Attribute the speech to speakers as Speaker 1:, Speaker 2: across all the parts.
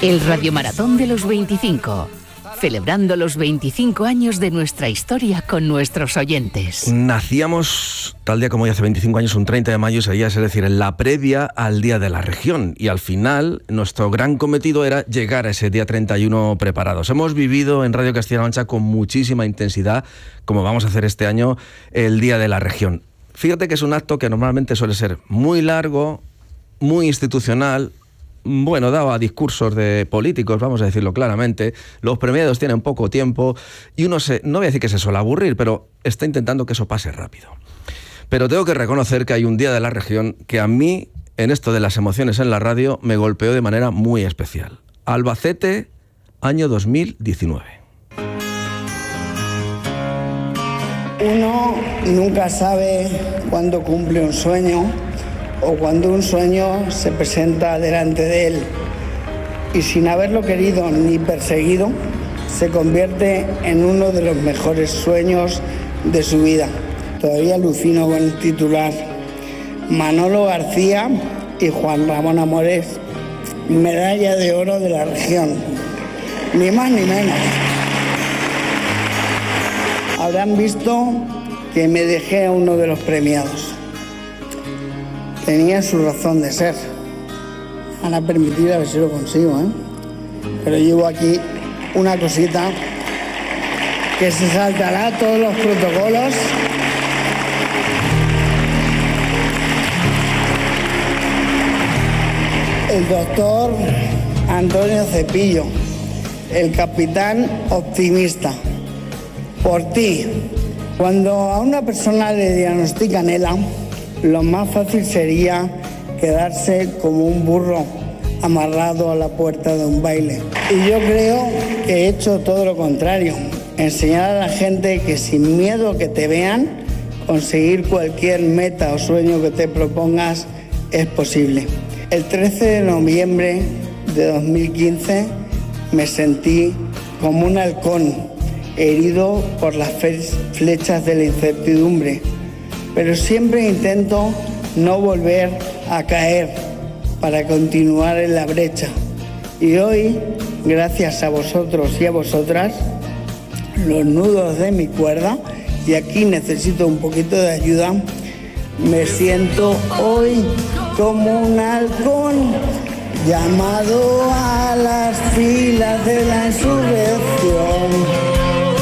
Speaker 1: El Radiomaratón de los 25. Celebrando los 25 años de nuestra historia con nuestros oyentes.
Speaker 2: Nacíamos tal día como hoy hace 25 años, un 30 de mayo, es decir, en la previa al Día de la Región. Y al final, nuestro gran cometido era llegar a ese día 31 preparados. Hemos vivido en Radio Castilla-La Mancha con muchísima intensidad, como vamos a hacer este año, el Día de la Región. Fíjate que es un acto que normalmente suele ser muy largo, muy institucional. Bueno, dado a discursos de políticos, vamos a decirlo claramente, los premiados tienen poco tiempo y uno no voy a decir que se suele aburrir, pero está intentando que eso pase rápido. Pero tengo que reconocer que hay un Día de la Región que a mí, en esto de las emociones en la radio, me golpeó de manera muy especial. Albacete, año 2019.
Speaker 3: Uno nunca sabe cuándo cumple un sueño o cuando un sueño se presenta delante de él y sin haberlo querido ni perseguido, se convierte en uno de los mejores sueños de su vida. Todavía alucino con el titular: Manolo García y Juan Ramón Amores, medalla de oro de la región. Ni más ni menos. Habrán visto que me dejé a uno de los premiados. Tenía su razón de ser. Van a permitir a ver si lo consigo, Pero llevo aquí una cosita que se saltará todos los protocolos. El doctor Antonio Cepillo, el capitán optimista. Por ti. Cuando a una persona le diagnostican ELA, lo más fácil sería quedarse como un burro amarrado a la puerta de un baile. Y yo creo que he hecho todo lo contrario. Enseñar a la gente que sin miedo a que te vean, conseguir cualquier meta o sueño que te propongas es posible. El 13 de noviembre de 2015 me sentí como un halcón herido por las flechas de la incertidumbre. Pero siempre intento no volver a caer para continuar en la brecha. Y hoy, gracias a vosotros y a vosotras, los nudos de mi cuerda, y aquí necesito un poquito de ayuda, me siento hoy como un halcón llamado a las filas de la insurrección.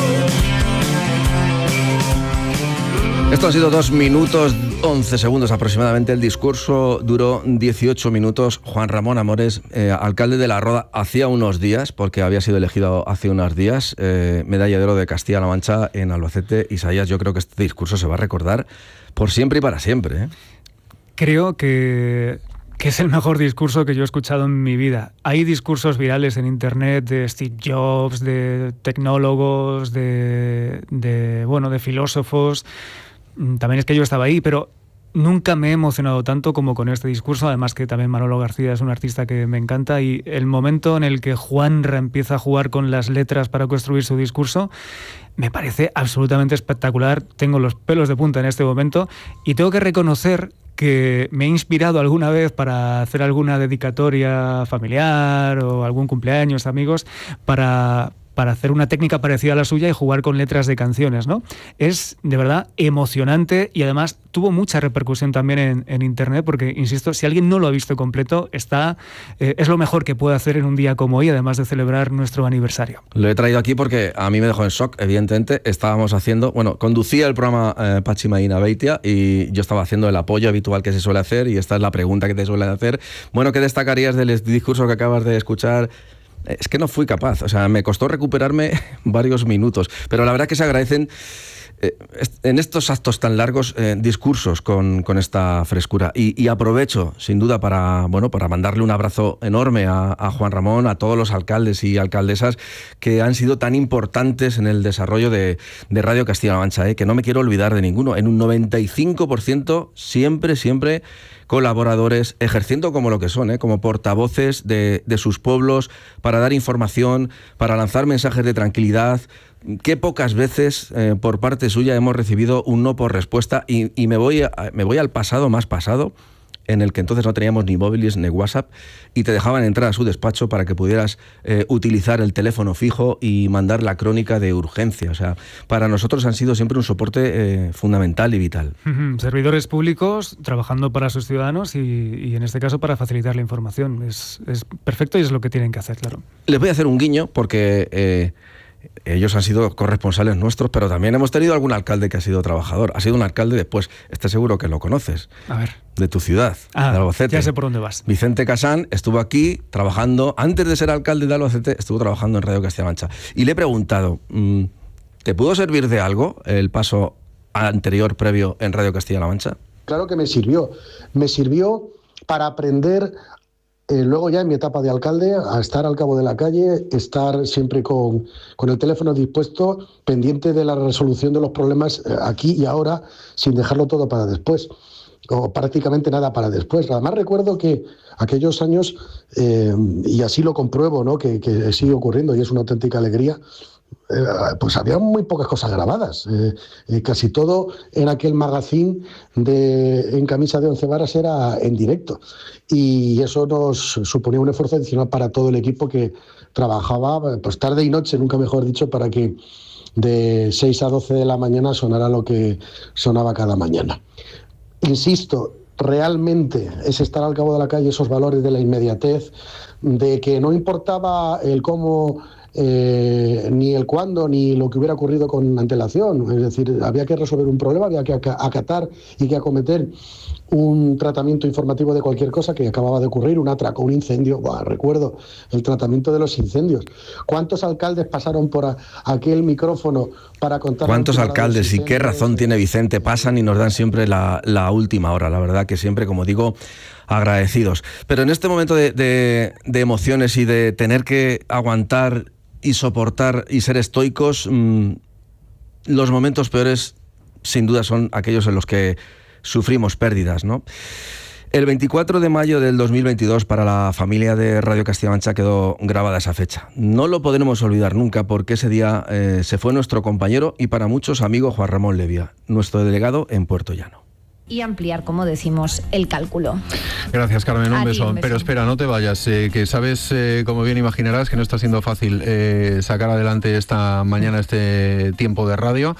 Speaker 2: Esto ha sido 2 minutos 11 segundos aproximadamente. El discurso duró 18 minutos. Juan Ramón Amores, alcalde de La Roda, hacía unos días, porque había sido elegido hace unos días, medalla de oro de Castilla-La Mancha en Albacete. Isaías, yo creo que este discurso se va a recordar por siempre y para siempre,
Speaker 4: Creo que es el mejor discurso que yo he escuchado en mi vida. Hay discursos virales en internet de Steve Jobs, de tecnólogos, de filósofos. También es que yo estaba ahí, pero nunca me he emocionado tanto como con este discurso. Además que también Manolo García es un artista que me encanta, y el momento en el que Juanra empieza a jugar con las letras para construir su discurso me parece absolutamente espectacular. Tengo los pelos de punta en este momento y tengo que reconocer que me he inspirado alguna vez para hacer alguna dedicatoria familiar o algún cumpleaños, amigos, para hacer una técnica parecida a la suya y jugar con letras de canciones, ¿no? Es de verdad emocionante y además tuvo mucha repercusión también en internet, porque, insisto, si alguien no lo ha visto completo, es lo mejor que puede hacer en un día como hoy, además de celebrar nuestro aniversario.
Speaker 2: Lo he traído aquí porque a mí me dejó en shock, evidentemente. Conducía el programa Pachi Maína Beitia y yo estaba haciendo el apoyo habitual que se suele hacer, y esta es la pregunta que te suelen hacer. Bueno, ¿qué destacarías del discurso que acabas de escuchar? Es que no fui capaz, me costó recuperarme varios minutos, pero la verdad que se agradecen en estos actos tan largos discursos con esta frescura, y aprovecho sin duda para mandarle un abrazo enorme a Juan Ramón, a todos los alcaldes y alcaldesas que han sido tan importantes en el desarrollo de Radio Castilla-La Mancha, que no me quiero olvidar de ninguno. En un 95% siempre colaboradores, ejerciendo como lo que son, como portavoces de sus pueblos, para dar información, para lanzar mensajes de tranquilidad. Qué pocas veces por parte suya hemos recibido un no por respuesta, y me voy al pasado más pasado. en el que entonces no teníamos ni móviles ni WhatsApp, y te dejaban entrar a su despacho para que pudieras utilizar el teléfono fijo y mandar la crónica de urgencia. O sea, para nosotros han sido siempre un soporte fundamental y vital.
Speaker 4: Servidores públicos trabajando para sus ciudadanos y en este caso para facilitar la información. Es perfecto y es lo que tienen que hacer, claro.
Speaker 2: Les voy a hacer un guiño porque ellos han sido corresponsales nuestros, pero también hemos tenido algún alcalde que ha sido trabajador. Ha sido un alcalde después, estoy seguro que lo conoces.
Speaker 4: A ver.
Speaker 2: De tu ciudad, de Albacete.
Speaker 4: Ya sé por dónde vas.
Speaker 2: Vicente Casán estuvo aquí trabajando, antes de ser alcalde de Albacete, estuvo trabajando en Radio Castilla-La Mancha. Y le he preguntado, ¿te pudo servir de algo el paso anterior, previo en Radio Castilla-La Mancha?
Speaker 5: Claro que me sirvió. Me sirvió para aprender... luego ya en mi etapa de alcalde, a estar al cabo de la calle, estar siempre con el teléfono dispuesto, pendiente de la resolución de los problemas aquí y ahora, sin dejarlo todo para después, o prácticamente nada para después. Además recuerdo que aquellos años, y así lo compruebo, ¿no? que sigue ocurriendo y es una auténtica alegría, pues había muy pocas cosas grabadas. Casi todo en aquel magazine en camisa de 11 varas era en directo. Y eso nos suponía un esfuerzo adicional para todo el equipo que trabajaba pues tarde y noche, nunca mejor dicho, para que de 6 a 12 de la mañana sonara lo que sonaba cada mañana. Insisto, realmente es estar al cabo de la calle, esos valores de la inmediatez, de que no importaba el cómo... ni el cuándo, ni lo que hubiera ocurrido con antelación. Es decir, había que resolver un problema, había que acatar y que acometer un tratamiento informativo de cualquier cosa que acababa de ocurrir, un atraco, un incendio. Recuerdo el tratamiento de los incendios. ¿Cuántos alcaldes pasaron por aquel micrófono para contar?
Speaker 2: ¿Cuántos alcaldes y qué razón tiene Vicente? Pasan y nos dan siempre la última hora. La verdad que siempre, como digo, agradecidos. Pero en este momento de emociones y de tener que aguantar y soportar y ser estoicos, los momentos peores sin duda son aquellos en los que sufrimos pérdidas, ¿no? El 24 de mayo del 2022 para la familia de Radio Castilla-La Mancha quedó grabada esa fecha. No lo podremos olvidar nunca porque ese día se fue nuestro compañero y para muchos amigo Juan Ramón Levia, nuestro delegado en Puerto Llano.
Speaker 6: Y ampliar, como decimos, el cálculo.
Speaker 7: Gracias, Carmen, un beso. Pero espera, no te vayas, que sabes, como bien imaginarás, que no está siendo fácil sacar adelante esta mañana este tiempo de radio.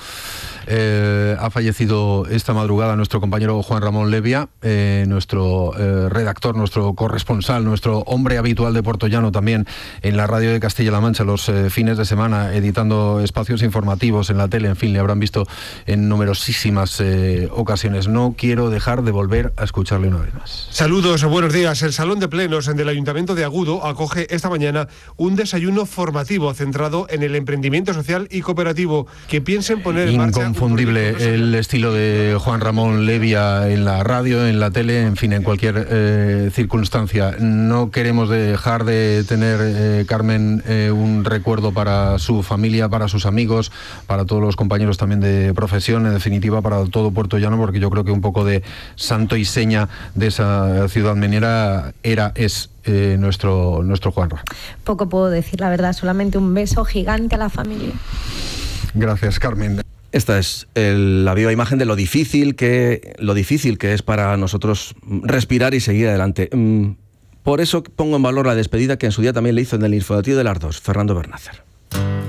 Speaker 7: Ha fallecido esta madrugada nuestro compañero Juan Ramón Levia, nuestro redactor, nuestro corresponsal, nuestro hombre habitual de Puerto Llano también en la radio de Castilla-La Mancha los fines de semana, editando espacios informativos en la tele, en fin, le habrán visto en numerosísimas ocasiones. No quiero dejar de volver a escucharle una vez más.
Speaker 8: Saludos, buenos días. El Salón de Plenos del Ayuntamiento de Agudo acoge esta mañana un desayuno formativo centrado en el emprendimiento social y cooperativo que piensen poner en marcha...
Speaker 7: Inconfundible el estilo de Juan Ramón Levia en la radio, en la tele, en fin, en cualquier circunstancia. No queremos dejar de tener, Carmen, un recuerdo para su familia, para sus amigos, para todos los compañeros también de profesión, en definitiva para todo Puerto Llano, porque yo creo que un poco de santo y seña de esa ciudad minera es nuestro Juanra.
Speaker 6: Poco puedo decir, la verdad, solamente un beso gigante a la familia.
Speaker 7: Gracias, Carmen.
Speaker 2: Esta es la viva imagen de lo difícil que es para nosotros respirar y seguir adelante. Por eso pongo en valor la despedida que en su día también le hizo en el informativo de las 2, Fernando Bernácer.